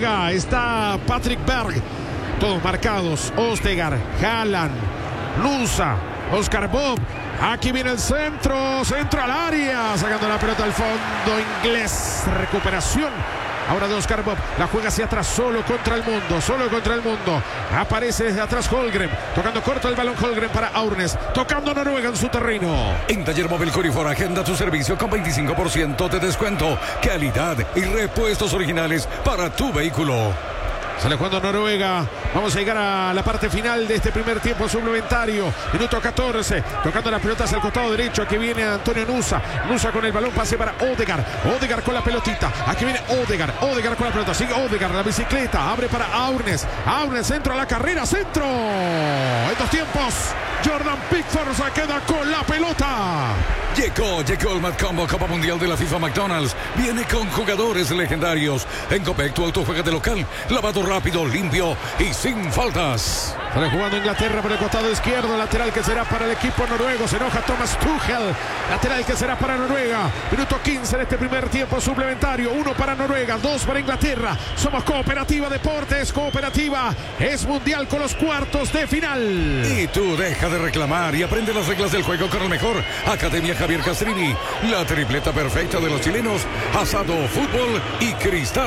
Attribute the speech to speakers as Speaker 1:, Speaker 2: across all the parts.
Speaker 1: Noruega está Patrick Berg. Todos marcados. Østegård, Haaland, Nusa, Oscar Bob. Aquí viene el centro. Centro al área. Sacando la pelota al fondo. Inglés. Recuperación. Ahora de Oscar Bob, la juega hacia atrás, solo contra el mundo, solo contra el mundo. Aparece desde atrás Holmgren, tocando corto el balón Holmgren para Aurnes, tocando Noruega en su terreno.
Speaker 2: En Taller Móvil Corifor agenda tu servicio con 25% de descuento, calidad y repuestos originales para tu vehículo.
Speaker 1: Sale jugando Noruega. Vamos a llegar a la parte final de este primer tiempo suplementario. Minuto 14. Tocando las pelotas al costado derecho. Aquí viene Antonio Nusa. Nusa con el balón. Pase para Ødegaard. Ødegaard con la pelotita. Aquí viene Ødegaard. Ødegaard con la pelota. Sigue Ødegaard. La bicicleta. Abre para Aurnes. Aurnes centro a la carrera. Centro. Estos tiempos. Jordan Pickford se queda con la pelota.
Speaker 2: Llegó el Mad Combo Copa Mundial de la FIFA McDonald's. Viene con jugadores legendarios. En Copec tu auto juega de local. Lavado rápido, limpio y sin faltas.
Speaker 1: Sale jugando Inglaterra por el costado izquierdo. Lateral que será para el equipo noruego. Se enoja Thomas Tuchel. Lateral que será para Noruega. Minuto 15 en este primer tiempo suplementario. 1 para Noruega, 2 para Inglaterra. Somos Cooperativa Deportes. Cooperativa es mundial con los cuartos de final.
Speaker 2: Y tú deja de reclamar y aprende las reglas del juego con el mejor. Academia Javier Castrini. La tripleta perfecta de los chilenos. Asado, fútbol y cristal.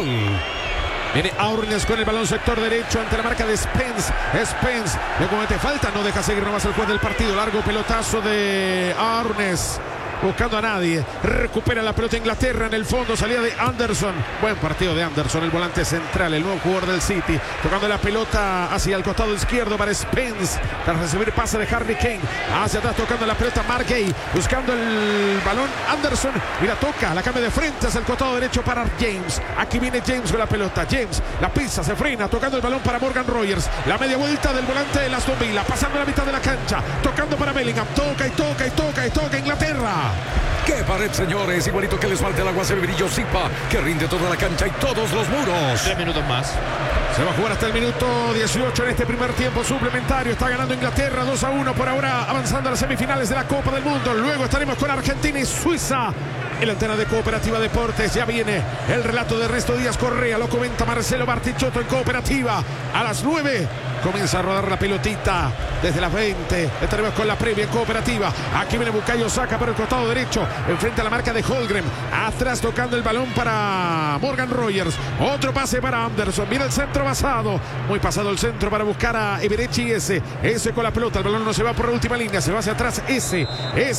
Speaker 1: Viene Aurnes con el balón sector derecho ante la marca de Spence. Spence le comete falta, no deja seguir nomás el juez del partido. Largo pelotazo de Aurnes. Buscando a nadie, recupera la pelota Inglaterra en el fondo, salida de Anderson, buen partido de Anderson, el volante central, el nuevo jugador del City, tocando la pelota hacia el costado izquierdo para Spence, para recibir pase de Harry Kane, hacia atrás tocando la pelota Mark Gay, buscando el balón Anderson, y la toca, la cambia de frente hacia el costado derecho para James, aquí viene James con la pelota, James, la pisa, se frena, tocando el balón para Morgan Rogers, la media vuelta del volante de Aston Villa, pasando la mitad de la cancha, tocando para Bellingham, toca y toca y toca y toca Inglaterra.
Speaker 2: ¡Qué pared, señores! Igualito que les falta el agua Cerverillo Zipa, que rinde toda la cancha y todos los muros.
Speaker 3: 3 minutos más.
Speaker 1: Se va a jugar hasta el minuto 18 en este primer tiempo suplementario. Está ganando Inglaterra 2-1 por ahora, avanzando a las semifinales de la Copa del Mundo. Luego estaremos con Argentina y Suiza. En la antena de Cooperativa Deportes ya viene el relato de Ernesto Díaz Correa. Lo comenta Marcelo Bartichotto en Cooperativa. A las 9 comienza a rodar la pelotita desde las 20. Estaremos con la previa en Cooperativa. Aquí viene Bukayo Saka por el costado derecho. Enfrente a la marca de Holmgren. Atrás tocando el balón para Morgan Rogers. Otro pase para Anderson. Viene el centro basado. Muy pasado el centro para buscar a Eberechi Ese. Ese con la pelota. El balón no se va por la última línea. Se va hacia atrás Ese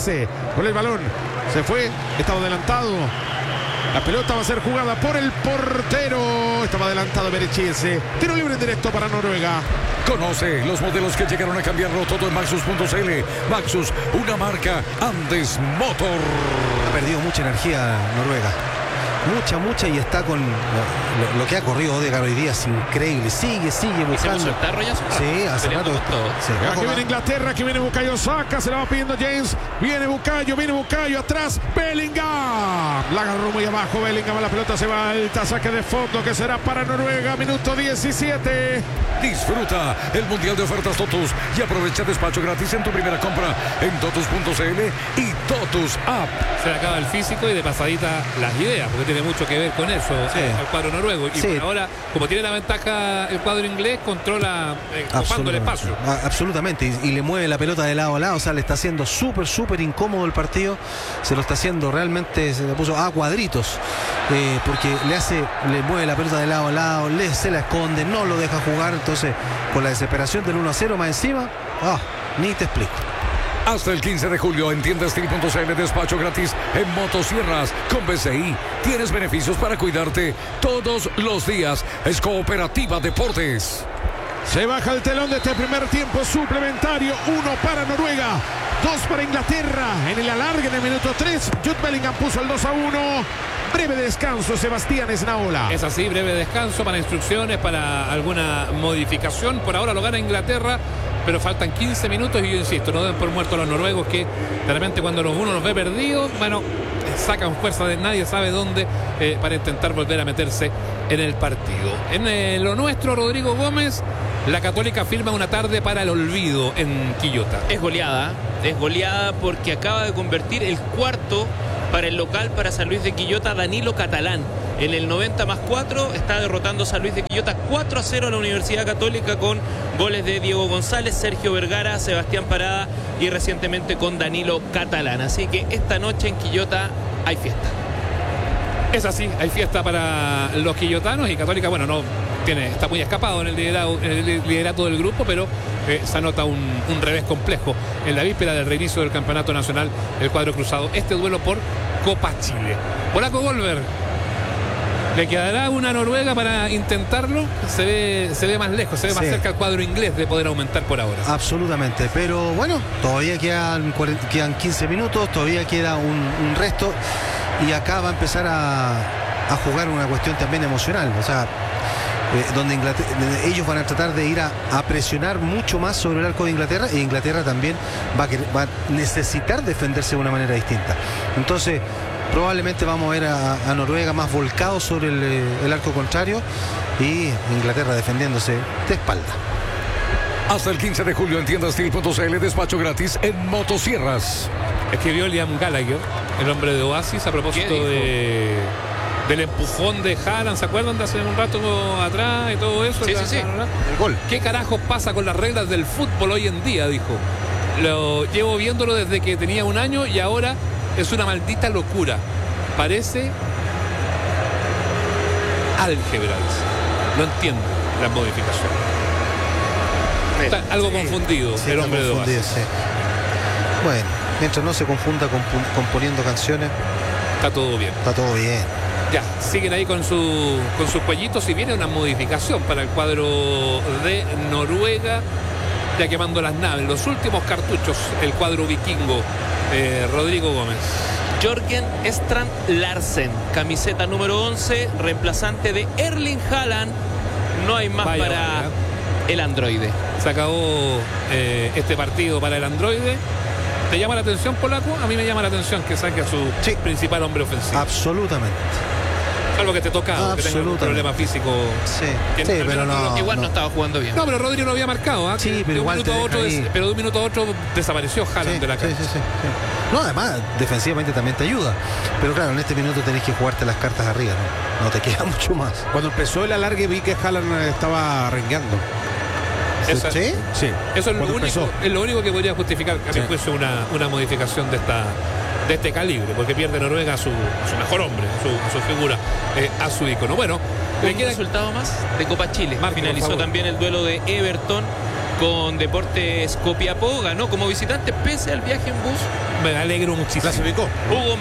Speaker 1: con el balón. Se fue. Estaba adelantado. La pelota va a ser jugada por el portero. Estaba adelantado Eberechi Ese. Tiro libre en directo para Noruega.
Speaker 2: Conoce los modelos que llegaron a cambiarlo todo en Maxus.cl. Maxus, una marca Andes Motor.
Speaker 4: Ha perdido mucha energía Noruega. Mucha, y está con lo que ha corrido Ødegaard hoy día, es increíble. Sigue buscando. Sí, hace rato.
Speaker 1: Aquí viene Inglaterra, aquí viene Bukayo Saka, se la va pidiendo James. Viene Bukayo, atrás Bellingham. La agarró muy abajo Bellingham, la pelota se va alta, saque de fondo que será para Noruega, minuto 17.
Speaker 2: Disfruta el Mundial de Ofertas Totus y aprovecha despacho gratis en tu primera compra en Totus.cl y Totus App.
Speaker 3: Se le acaba el físico y de pasadita las ideas, porque tiene mucho que ver con eso, el cuadro noruego. Y por ahora, como tiene la ventaja el cuadro inglés, controla ocupando el espacio.
Speaker 4: Absolutamente, y le mueve la pelota de lado a lado, o sea, le está haciendo súper incómodo el partido. Se lo está haciendo realmente, se le puso a cuadritos, porque le mueve la pelota de lado a lado, se la esconde, no lo deja jugar. Entonces, con la desesperación del 1-0 más encima, ni te explico.
Speaker 2: Hasta el 15 de julio en tiendastil.cl, despacho gratis en motosierras con BCI. Tienes beneficios para cuidarte todos los días. Es Cooperativa Deportes.
Speaker 1: Se baja el telón de este primer tiempo suplementario. 1 para Noruega, 2 para Inglaterra. En el alargue en el minuto 3, Jude Bellingham puso el 2-1. Breve descanso, Sebastián Esnaola.
Speaker 3: Es así, breve descanso para instrucciones, para alguna modificación. Por ahora lo gana Inglaterra, pero faltan 15 minutos y yo insisto, no den por muertos los noruegos, que realmente cuando uno los ve perdidos, bueno, sacan fuerza de nadie sabe dónde para intentar volver a meterse en el partido. En lo nuestro, Rodrigo Gómez, la Católica firma una tarde para el olvido en Quillota.
Speaker 5: Es goleada porque acaba de convertir el cuarto para el local, para San Luis de Quillota, Danilo Catalán. En el 90+4 está derrotando San Luis de Quillota 4-0 a la Universidad Católica con goles de Diego González, Sergio Vergara, Sebastián Parada y recientemente con Danilo Catalán. Así que esta noche en Quillota hay fiesta.
Speaker 3: Es así, hay fiesta para los quillotanos y Católica, bueno, está muy escapado en el liderato del grupo, pero se anota un revés complejo en la víspera del reinicio del campeonato nacional, el cuadro cruzado. Este duelo por Copa Chile. Polaco Golver, ¿le quedará una Noruega para intentarlo? Se ve más lejos, se ve más cerca al cuadro inglés de poder aumentar por ahora.
Speaker 4: Absolutamente, pero bueno, todavía quedan 15 minutos, todavía queda un resto. Y acá va a empezar a jugar una cuestión también emocional, o sea, donde ellos van a tratar de ir a presionar mucho más sobre el arco de Inglaterra, e Inglaterra también va a necesitar defenderse de una manera distinta. Entonces, probablemente vamos a ver a Noruega más volcado sobre el arco contrario y Inglaterra defendiéndose de espalda.
Speaker 2: Hasta el 15 de julio en tiendastil.cl, despacho gratis en motosierras.
Speaker 3: Escribió Liam Gallagher, el hombre de Oasis, a propósito del empujón de Haaland, ¿se acuerdan de hace un rato atrás y todo eso?
Speaker 5: Sí.
Speaker 4: El gol.
Speaker 3: ¿Qué carajo pasa con las reglas del fútbol hoy en día? Dijo. Lo llevo viéndolo desde que tenía 1 año y ahora es una maldita locura. Parece álgebra. No entiendo la modificación. Está algo confundido el hombre de Oasis.
Speaker 4: Sí. Bueno, mientras no se confunda componiendo canciones,
Speaker 3: Está todo bien.
Speaker 4: está todo bien.
Speaker 3: Ya, siguen ahí con sus cuellitos y viene una modificación para el cuadro de Noruega, ya quemando las naves. Los últimos cartuchos, el cuadro vikingo, Rodrigo Gómez.
Speaker 5: Jørgen Strand Larsen, camiseta número 11, reemplazante de Erling Haaland. No hay más para el androide.
Speaker 3: Se acabó este partido para el androide. ¿Te llama la atención, Polaco? A mí me llama la atención que saque a su principal hombre ofensivo.
Speaker 4: Absolutamente.
Speaker 3: Algo que te toca, que tenga un problema físico.
Speaker 4: Sí,
Speaker 3: Que
Speaker 4: pero no.
Speaker 5: Igual no estaba jugando bien.
Speaker 3: No, pero Rodrigo lo había marcado.
Speaker 4: Sí, pero igual
Speaker 3: pero de un minuto a otro desapareció Haaland de la cancha.
Speaker 4: Sí. No, además, defensivamente también te ayuda. Pero claro, en este minuto tenés que jugarte las cartas arriba, ¿no? No te queda mucho más.
Speaker 1: Cuando empezó el alargue vi que Haaland estaba rengueando.
Speaker 4: ¿Sí?
Speaker 1: Sí.
Speaker 3: Eso es lo único que podría justificar que fuese una modificación de este calibre, porque pierde Noruega a su mejor hombre, a su figura, a su ícono. Bueno,
Speaker 5: Un resultado más de Copa Chile. Finalizó también el duelo de Everton con Deportes Copiapó. Ganó como visitante pese al viaje en bus.
Speaker 3: me alegro muchísimo.
Speaker 1: Clasificó.
Speaker 5: Hugo